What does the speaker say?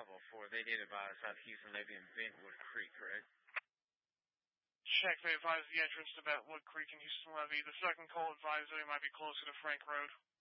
Bravo 4. They did advise South Houston Levy and Bentwood Creek, correct? Check, they advised the entrance to Bentwood Creek and Houston Levy. The second call advised that it might be closer to Frank Road.